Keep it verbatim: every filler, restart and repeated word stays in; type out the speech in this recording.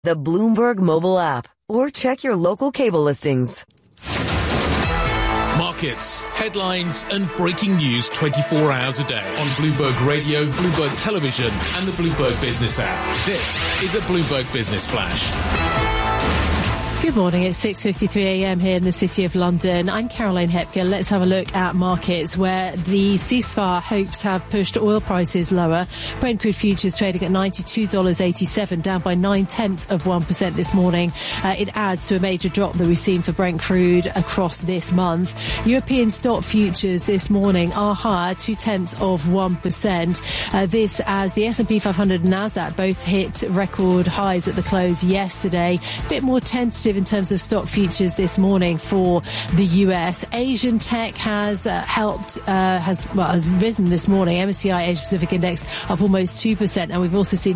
the Bloomberg mobile app, or check your local cable listings. Markets, headlines and breaking news twenty-four hours a day on Bloomberg Radio, Bloomberg Television and the Bloomberg Business app. This is a Bloomberg Business Flash. Good morning, it's six fifty-three a m here in the City of London. I'm Caroline Hepker. Let's have a look at markets where the ceasefire hopes have pushed oil prices lower. Brent crude futures trading at ninety-two dollars eighty-seven, down by nine-tenths of one percent this morning. Uh, it adds to a major drop that we've seen for Brent crude across this month. European stock futures this morning are higher, two-tenths of one percent. Uh, this as the S and P five hundred and NASDAQ both hit record highs at the close yesterday. A bit more tentative in terms of stock futures this morning for the U S. Asian tech has uh, helped, uh, has well, has risen this morning. M S C I Asia Pacific Index up almost two percent, and we've also seen